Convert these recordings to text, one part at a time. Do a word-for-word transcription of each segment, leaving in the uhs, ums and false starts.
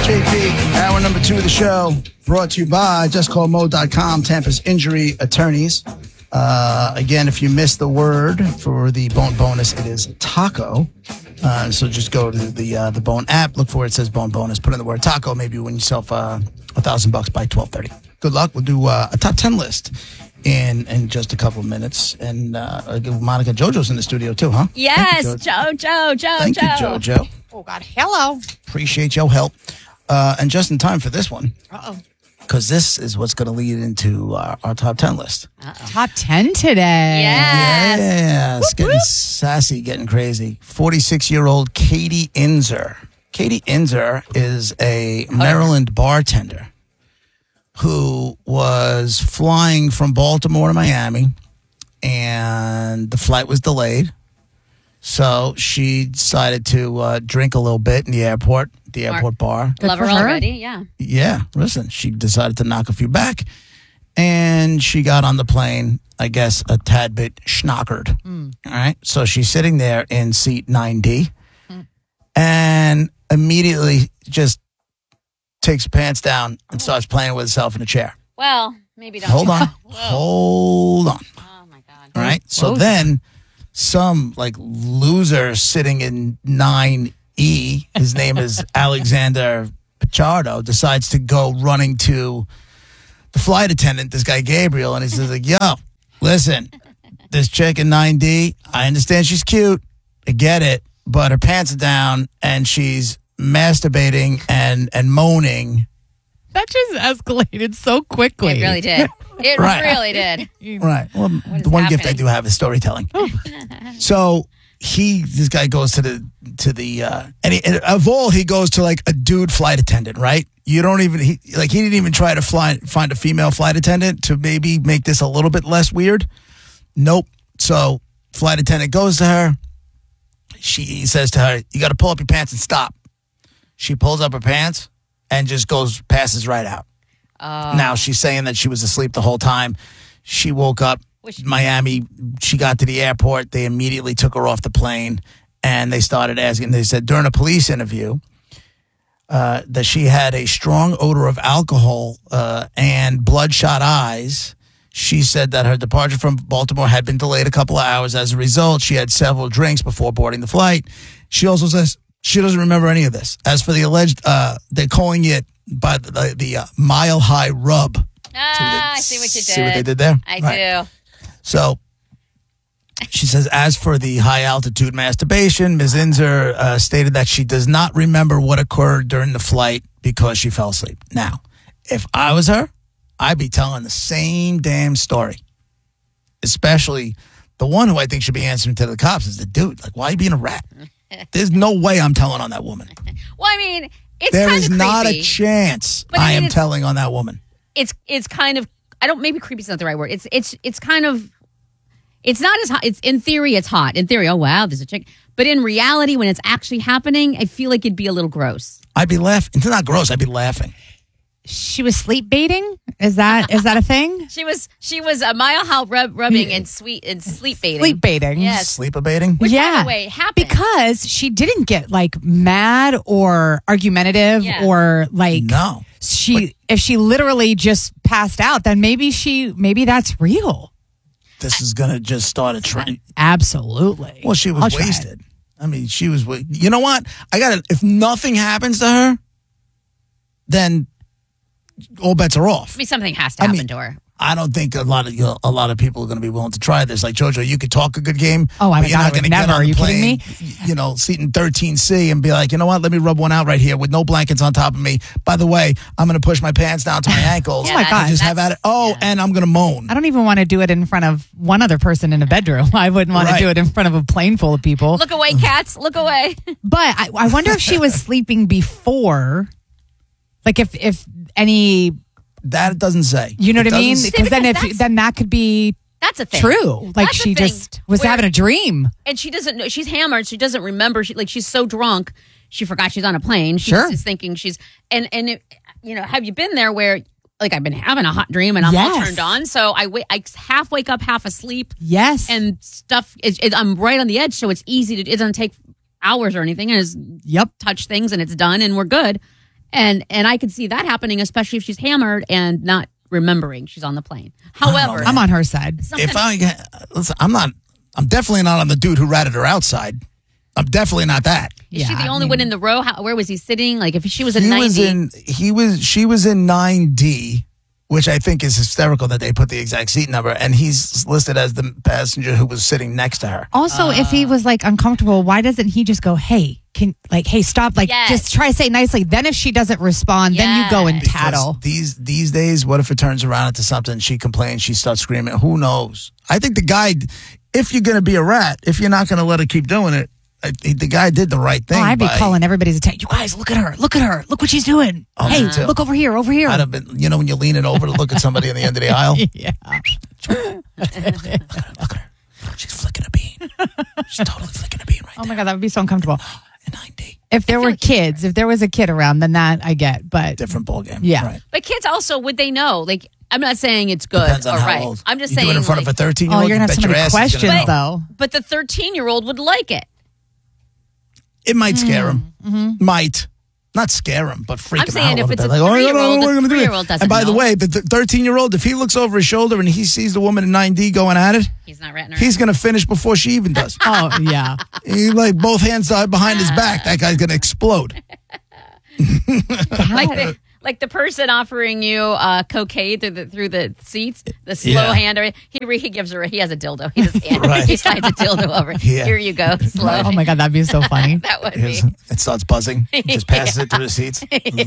J P, hour number two of the show, brought to you by just call mo dot com, Tampa's injury attorneys. Uh, again, if you missed the word for the Bone bonus, it is taco. Uh, so just go to the uh, the Bone app, look for where it says Bone bonus, put in the word taco, maybe you win yourself uh, a thousand bucks by twelve thirty. Good luck. We'll do uh, a top ten list in in just a couple of minutes. And uh, Monica Jojo's in the studio too, huh? Yes, you, Jojo, Jojo, Thank you, Jojo. Oh, God. Hello. Appreciate your help. Uh, and just in time for this one. Uh-oh. Because this is what's going to lead into our, our top ten list. Uh-oh. Top ten today. Yes. Yeah, it's getting sassy, getting crazy. forty-six-year-old Katie Inzer. Katie Inzer is a Maryland bartender who was flying from Baltimore to Miami, and the flight was delayed. So she decided to uh, drink a little bit in the airport, the airport bar. Love her already, yeah. Yeah, listen, she decided to knock a few back, and she got on the plane, I guess, a tad bit schnockered. Mm. All right, so she's sitting there in seat nine D, mm. and immediately just takes her pants down and starts playing with herself in a chair. Well, maybe don't. Hold on, hold on. Oh, my God. All right, so Whoa. then some, like, loser sitting in nine E, his name is Alexander Pichardo, decides to go running to the flight attendant, this guy Gabriel, and he says, like, yo, listen, this chick in nine D, I understand she's cute, I get it, but her pants are down and she's masturbating and, and moaning. That just escalated so quickly. It really did. It Right. really did. Right. Well, is the one gift I happening? do have is storytelling. So he, this guy goes to the to the uh, and, he, and of all, he goes to like a dude flight attendant. Right? You don't even he, like he didn't even try to fly find a female flight attendant to maybe make this a little bit less weird. Nope. So flight attendant goes to her. She he says to her, "You got to pull up your pants and stop." She pulls up her pants and just goes passes right out. Oh. Now she's saying that she was asleep the whole time. She woke up Which- Miami. She got to the airport. They immediately took her off the plane, and they started asking. They said during a police interview uh, that she had a strong odor of alcohol uh, and bloodshot eyes. She said that her departure from Baltimore had been delayed a couple of hours. As a result, she had several drinks before boarding the flight. She also says she doesn't remember any of this. As for the alleged, uh, they're calling it by the, the, the uh, mile high rub. Ah, I see what you did. See what they did there? I Right. do. So she says, as for the high altitude masturbation, Miz Inzer uh, stated that she does not remember what occurred during the flight because she fell asleep. Now, if I was her, I'd be telling the same damn story. Especially the one who I think should be answering to the cops is the dude. Like, why are you being a rat? There's no way I'm telling on that woman. Well, I mean, it's There kind is of not a creepy. chance But I I mean, am it's- telling on that woman. It's it's kind of I don't maybe creepy is not the right word. It's it's it's kind of it's not as hot. It's in theory it's hot. In theory, oh wow, there's a chick. But in reality, when it's actually happening, I feel like it'd be a little gross. I'd be laughing. It's not gross. I'd be laughing. She was sleep baiting? Is that is that a thing? She was she was a mile high rub, rubbing and sweet and sleep baiting. Sleep baiting. Yes. Sleep baiting? Which, yeah. by the way, happened. Because she didn't get like mad or argumentative Yeah. or like No. she if she literally just passed out, then maybe she maybe that's real. This is going to just start a trend. Absolutely. Well, she was I'll try it. wasted. I mean, she was. wa- You know what? I got to. If nothing happens to her, then all bets are off. I mean, something has to I happen mean, to her. I don't think a lot of you know, a lot of people are going to be willing to try this. Like JoJo, you could talk a good game. Oh, my but you're God, I not would going to get never. on Are the you kidding plane, You know, seat in thirteen C and be like, you know what? Let me rub one out right here with no blankets on top of me. By the way, I'm going to push my pants down to my ankles. Oh, my and God, just have at it. Oh, yeah. and I'm going to moan. I don't even want to do it in front of one other person in a bedroom. I wouldn't want Right. to do it in front of a plane full of people. Look away, cats. Look away. But I, I wonder if she was sleeping before, like if if any, That doesn't say. you know It what I mean? doesn't- Because then if That's- then that could be That's a thing. true. Like That's a she thing just was where- having a dream. And she doesn't know. She's hammered. She doesn't remember. She like she's so drunk. She forgot she's on a plane. She's Sure. just thinking she's and and it, you know. Have you been there where like I've been having a hot dream and I'm all Yes. turned on? So I wait. I half wake up, half asleep, Yes. and stuff. Is, is, I'm right on the edge, so it's easy to. It doesn't take hours or anything. I just yep. touch things and it's done and we're good. And and I could see that happening, especially if she's hammered and not remembering she's on the plane. However, know, I'm on her side. If I get, listen, I'm not, I'm definitely not on the dude who ratted her outside. I'm definitely not that. is Yeah, she the I only mean- one in the row? How, where was he sitting? Like if she was in He ninety, was in, he was, she was in nine D, which I think is hysterical that they put the exact seat number, and he's listed as the passenger who was sitting next to her. Also, if he was like uncomfortable, why doesn't he just go, hey, can like, hey, stop, like Yes. just try to say it nicely. Then if she doesn't respond, then you go and Yes. tattle. Because these these days, what if it turns around into something? She complains, she starts screaming. Who knows? I think the guy, if you're going to be a rat, if you're not going to let her keep doing it, I think the guy did the right thing. Oh, I'd be by- calling everybody's attention. You guys, look at her. Look at her. Look what she's doing. Oh, hey, me too. look over here. Over here. I'd have been, you know, when you're leaning over to look at somebody on the end of the aisle. yeah. Look at her. She's flicking a bean. She's totally flicking a bean right Oh there. my God, that would be so uncomfortable. In nine D. If there were kids, if there was a kid around, then that I get. But Different ballgame. Yeah. Right. but kids also would they know? Like I'm not saying it's good Depends on or how right. old. I'm just you saying do it in front like, of a thirteen year oh, old. you're gonna have so many questions, But- though. but the thirteen year old would like it. It might scare him. Mm-hmm. Might. Not scare him, but freak I'm him saying out a if little it's bit. a Like, oh, I don't know three-year-old, what we're the gonna do. three-year-old doesn't And by the know. way, the thirteen year old, if he looks over his shoulder and he sees the woman in nine D going at it, He's not ratting her he's out. going to finish before she even does. Oh yeah. He like both hands tied behind his back. That guy's going to explode. like the like the person offering you uh, cocaine through the through the seats, the slow Yeah. hander. He re- he gives her. He has a dildo. He just hand, Right. he slides a dildo over. Yeah. Here you go, slow. Oh my God, that'd be so funny. That would be. Here's- It starts buzzing. Just passes it through the seats.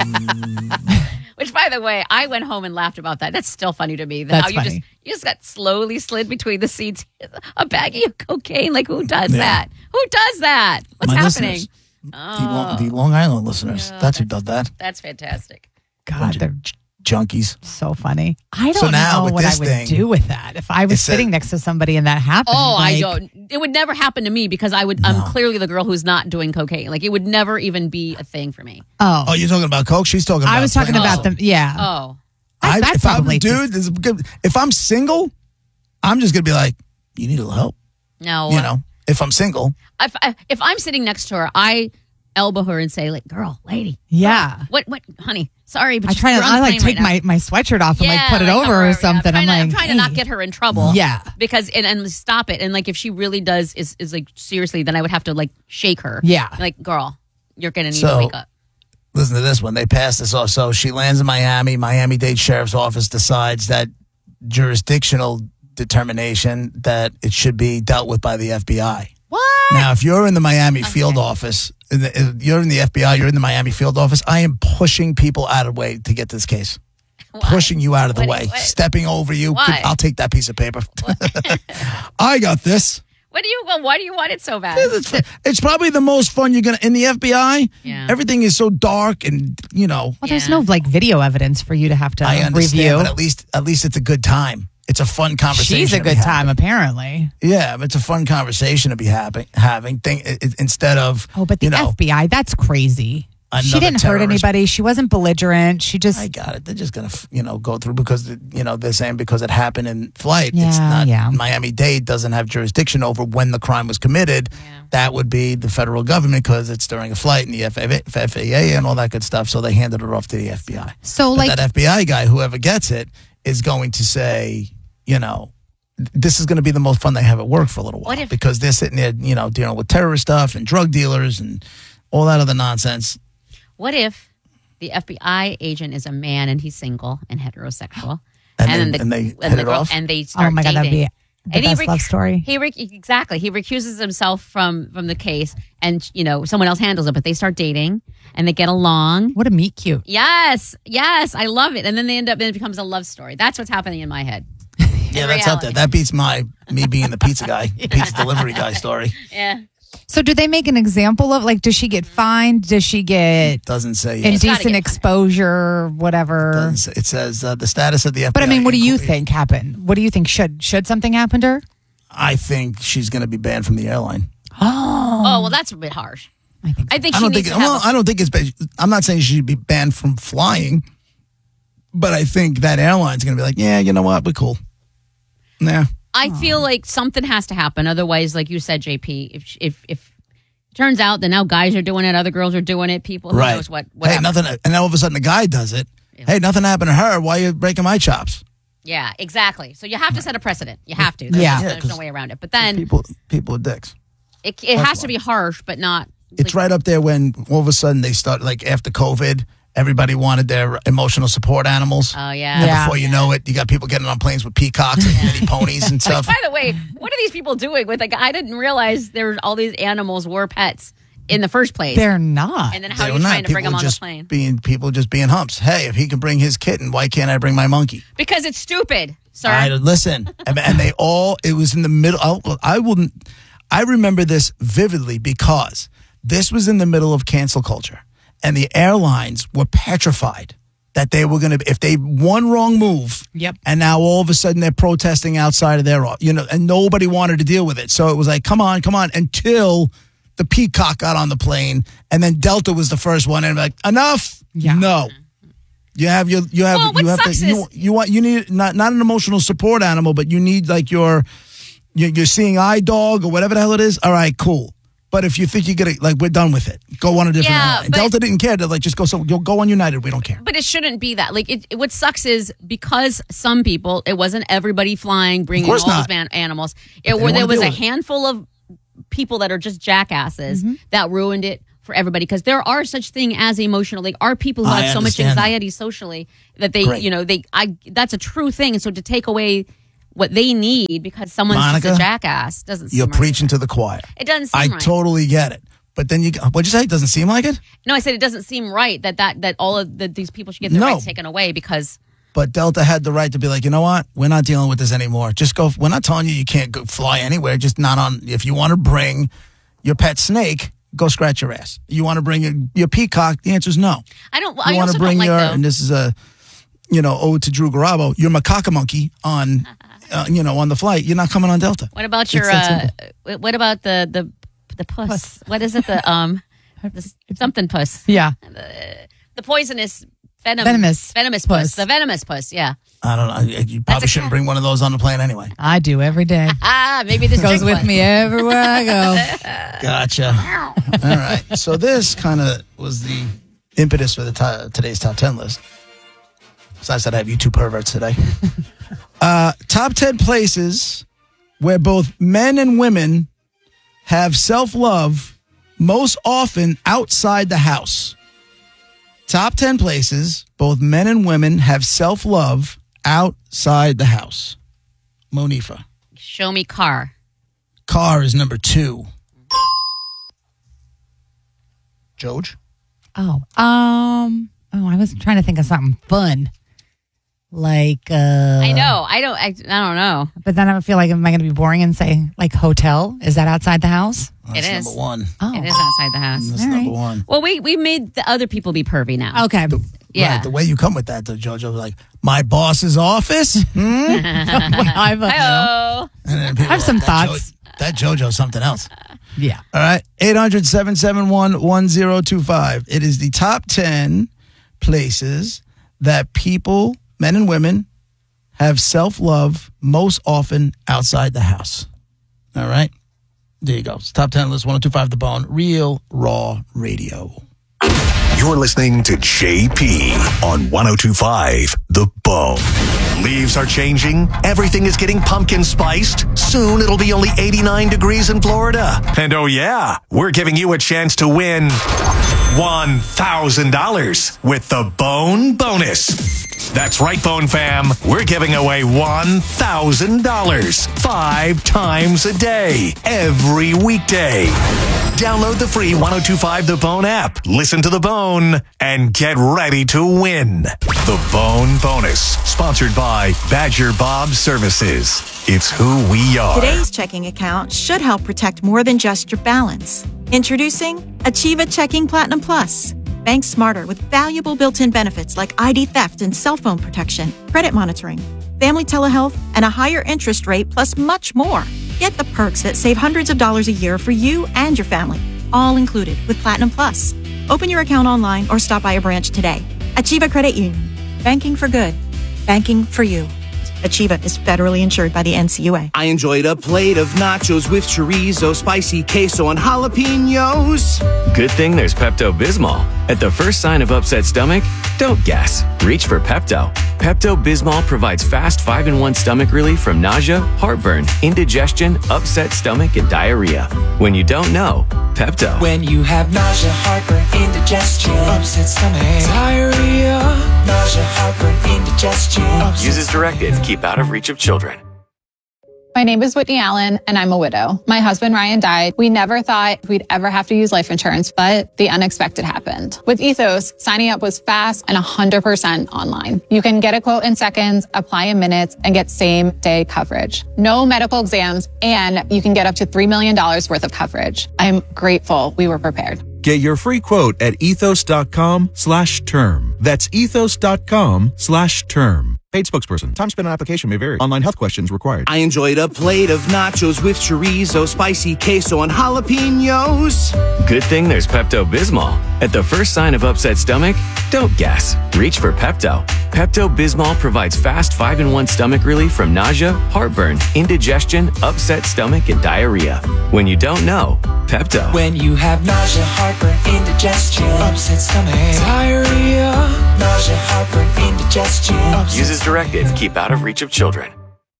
Which, by the way, I went home and laughed about that. That's still funny to me. That That's how you funny. just you just got slowly slid between the seats a baggie of cocaine. Like who does Yeah. that? Who does that? What's My happening? listeners. The, Long, the Long Island listeners. That's who does that. That's fantastic. God, they're J- junkies. so funny. I So don't now know with what I this would thing, do with that if I was it's a- sitting next to somebody and that happened. Oh, I like- don't. It would never happen to me because I would. I'm clearly the girl who's not doing cocaine. Like it would never even be a thing for me. Oh, Oh, you're talking about Coke? She's talking about I was talking plain about old. them. Yeah. Oh, I, That's if I'm a probably dude, this is good. If I'm single, I'm just going to be like, you need a little help. no. You know, if I'm single. if I, if I'm sitting next to her, I elbow her and say, "Like, girl, lady, Yeah. what, what, honey? Sorry, but I try to. you're on the I like plane take right now." my, my sweatshirt off and Yeah, like put it like, over cover or yeah. something. I'm I'm, trying, to, like, I'm trying to not hey. get her in trouble. Yeah. because and, and stop it. And like, if she really does is is like seriously, then I would have to like shake her. Yeah. like, girl, you're gonna need So- to wake up. Listen to this one. They passed this off. So she lands in Miami. Miami-Dade Sheriff's Office decides that jurisdictional determination that it should be dealt with by the F B I. What? Now, if you're in the Miami field office, in the- if you're in the F B I, you're in the Miami field office, I am pushing people out of the way to get this case. Pushing you out of the What- way, what- stepping over you. Why? I'll take that piece of paper. I got this. What do you? Well, why do you want it so bad? It's, it's probably the most fun you're gonna in the F B I. Yeah. Everything is so dark, and you know. Well, there's Yeah. no like video evidence for you to have to I understand, review. but at least at least it's a good time. It's a fun conversation. She's a to be good time, having. apparently. Yeah, it's a fun conversation to be having. Having thing it, it- instead of Oh, but the you know, F B I, that's crazy. She another didn't hurt terrorist- anybody. She wasn't belligerent. She just I got it. They're just gonna you know go through because you know they're saying because it happened in flight. It's Yeah, not yeah. Miami-Dade doesn't have jurisdiction over when the crime was committed. Yeah. That would be the federal government because it's during a flight and the F A A and all that good stuff. So they handed it off to the F B I. so But like that F B I guy, whoever gets it, is going to say, you know, this is going to be the most fun they have at work for a little while What if- because they're sitting there, you know, dealing with terrorist stuff and drug dealers and all that other nonsense. What if the F B I agent is a man and he's single and heterosexual, And then then- and they and hit the it girl- off? and they start oh my god, that'd dating. be the And he best rec- love story. He rec- exactly he recuses himself from from the case, and you know someone else handles it. But they start dating and they get along. What a meet cute. Yes, yes, I love it. And then they end up. Then it becomes a love story. That's what's happening in my head. Yeah, In that's up there. reality. That beats my me being the pizza guy, pizza delivery guy story. Yeah, So do they make an example of like does she get fined? Does she get Doesn't say yet. It's gotta indecent get exposure, whatever? Doesn't say- It says uh, the status of the F B I. But I mean, what do you inquiry. think happened? What do you think should should something happen to her? I think she's going to be banned from the airline. Oh well, that's a bit harsh. I think so. I think I she don't needs think. to have. Well, a- I don't think it's. bad. I'm not saying she should be banned from flying, but I think that airline's going to be like, yeah, you know what, we're cool. Nah. I feel like something has to happen. Otherwise, like you said, J P, if if if Turns out that now guys are doing it, other girls are doing it. People who Right. knows what. Hey, Whatever. nothing. And then all of a sudden, the guy does it. Hey, nothing happened to her. Why are you breaking my chops? Yeah, exactly. So you have to set a precedent. You have to. There's, Yeah. there's, Yeah, there's no 'cause way around it. But then People, people are dicks. it, it has to be harsh, but not. It's right up there when all of a sudden they start, like after COVID, everybody wanted their emotional support animals. Oh, yeah. And Yeah. before you know it, you got people getting on planes with peacocks and mini ponies and stuff. By the way, what are these people doing with like? I didn't realize there were all these animals were pets in the first place. They're not. and then how They are were you not. trying to bring People them on the just plane? Being people just being humps. Hey, if he can bring his kitten, why can't I bring my monkey? Because it's stupid, sir. I listen, and, and they all. It was in the middle. I'll, I wouldn't. I remember this vividly because this was in the middle of cancel culture, and the airlines were petrified that they were going to. If they one wrong move, Yep. and now all of a sudden they're protesting outside of their, you know, and nobody wanted to deal with it. So it was like, come on, come on, until the peacock got on the plane, and then Delta was the first one, and like, enough, Yeah. no. You have your, you have, Well, what you have to, sucks you, is- you want, you need not not an emotional support animal, but you need like your, your, your seeing eye dog or whatever the hell it is. All right, cool. But if you think you get it, like we're done with it, go on a different Yeah, airline. but- Delta didn't care. They're like, just go. So you'll go on United. We don't care. But it shouldn't be that. Like, it, it- what sucks is because some people, it wasn't everybody flying, bringing all course those not. man- animals. They It don't were there wanna was deal a with it. handful of people that are just jackasses Mm-hmm. that ruined it for everybody. Because there are such thing as emotional. Like, are people who I have so much understand that. anxiety socially that they, Great. you know, they. I that's a true thing. And so to take away what they need because someone's Monica, just a jackass doesn't. You're seem right. preaching to the choir. It doesn't seem I right. totally get it. But then you, what'd you say? It doesn't seem like it? No, I said it doesn't seem right that that that all of the, these people should get their No. rights taken away because. But Delta had the right to be like, you know what? We're not dealing with this anymore. Just go. We're not telling you you can't go fly anywhere. Just not on. If you want to bring your pet snake, go scratch your ass. You want to bring your, your peacock? The answer is no. I don't. You I want also to bring don't your, like though. and this is a, you know, ode to Drew Garabo, your macaca monkey on, uh, you know, on the flight. You're not coming on Delta. What about your? It's that Uh, what about the the the puss? Puss. What is it? The um, the something puss. Yeah. The poisonous venom, Venomous venomous puss. puss. The venomous puss. Yeah. I don't know. You probably a shouldn't cat. bring one of those on the plane anyway. I do every day. Ah, maybe this Goes chick with one. me everywhere I go. Gotcha. All right. So this kind of was the impetus for the to- today's top ten list. Besides that, I have you two perverts today. Uh, top ten places where both men and women have self-love most often outside the house. Top ten places both men and women have self-love outside the house. Monifa. Show me car. Car is number two. Joj? Oh. Um. Oh, I was trying to think of something fun. Like uh I know. I don't. I, I don't know. But then I feel like am I gonna be boring and say like hotel? Is that outside the house? That's It is. number one. Oh. It is outside the house. That's All number right. one. Well, we we made the other people be pervy now. Okay. Yeah. Right, the way you come with that, though, JoJo, like, my boss's office? Hmm? I have, Hello. And then people I have some are like, thoughts. "That Jo- that JoJo's something else. yeah. All right. eight hundred, seven seven one, one zero two five. It is the top ten places that people, men and women, have self-love most often outside the house. All right. There you go. It's top ten list, one oh two five The Bone, Real Raw Radio. You're listening to J P on ten twenty-five The Bone. Leaves are changing. Everything is getting pumpkin spiced. Soon it'll be only eighty-nine degrees in Florida. And oh yeah, we're giving you a chance to win one thousand dollars with the Bone Bonus. That's right, Bone Fam. We're giving away one thousand dollars five times a day, every weekday. Download the free ten twenty-five The Bone app, listen to The Bone, and get ready to win. The Bone Bonus, sponsored by Badger Bob Services. It's who we are. Today's checking account should help protect more than just your balance. Introducing Achieva Checking Platinum Plus. Bank smarter with valuable built-in benefits like I D theft and cell phone protection, credit monitoring, family telehealth, and a higher interest rate, plus much more. Get the perks that save hundreds of dollars a year for you and your family, all included with Platinum Plus. Open your account online or stop by a branch today. Achieva Credit Union. Banking for good. Banking for you. Achieva is federally insured by the N C U A. I enjoyed a plate of nachos with chorizo, spicy queso, and jalapenos. Good thing there's Pepto-Bismol. At the first sign of upset stomach, don't guess. Reach for Pepto. Pepto-Bismol provides fast five in one stomach relief from nausea, heartburn, indigestion, upset stomach, and diarrhea. When you don't know, Pepto. When you have nausea, heartburn, indigestion, upset stomach, diarrhea, nausea, heartburn, indigestion. Use as directed. Keep out of reach of children. My name is Whitney Allen, and I'm a widow. My husband, Ryan, died. We never thought we'd ever have to use life insurance, but the unexpected happened. With Ethos, signing up was fast and one hundred percent online. You can get a quote in seconds, apply in minutes, and get same-day coverage. No medical exams, and you can get up to three million dollars worth of coverage. I'm grateful we were prepared. Get your free quote at ethos.com slash term. That's ethos.com slash term. Paid spokesperson. Time spent on application may vary. Online health questions required. I enjoyed a plate of nachos with chorizo, spicy queso, and jalapenos. Good thing there's Pepto-Bismol. At the first sign of upset stomach, don't guess. Reach for Pepto. Pepto-Bismol provides fast five in one stomach relief from nausea, heartburn, indigestion, upset stomach, and diarrhea. When you don't know, Pepto. When you have nausea, heartburn, indigestion, upset stomach, diarrhea, nausea, heartburn, indigestion. Use as directed. Keep out of reach of children.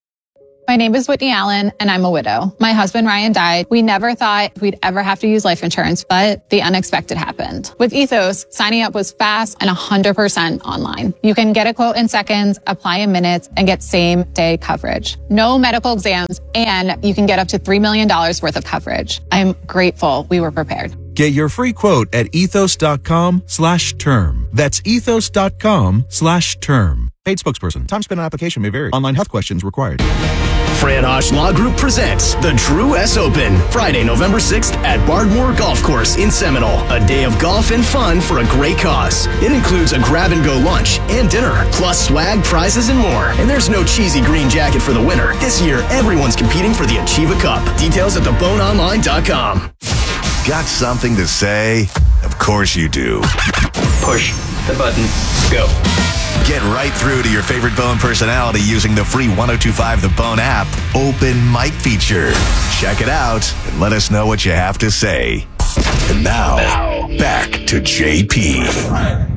My name is Whitney Allen, and I'm a widow. My husband, Ryan, died. We never thought we'd ever have to use life insurance, but the unexpected happened. With Ethos, signing up was fast and one hundred percent online. You can get a quote in seconds, apply in minutes, and get same-day coverage. No medical exams, and you can get up to three million dollars worth of coverage. I'm grateful we were prepared. Get your free quote at ethos.com slash term. That's ethos.com slash term. Paid spokesperson. Time spent on application may vary. Online health questions required. Fran Hosh Law Group presents the Drew S. Open, Friday, November sixth at Bardmore Golf Course in Seminole. A day of golf and fun for a great cause. It includes a grab-and-go lunch and dinner, plus swag, prizes, and more. And there's no cheesy green jacket for the winner. This year, everyone's competing for the Achieva Cup. Details at the bone online dot com. Got something to say? Of course you do. Push the button. Go. Get right through to your favorite Bone personality using the free one oh two five The Bone app open mic feature. Check it out and let us know what you have to say. And now, back to J P.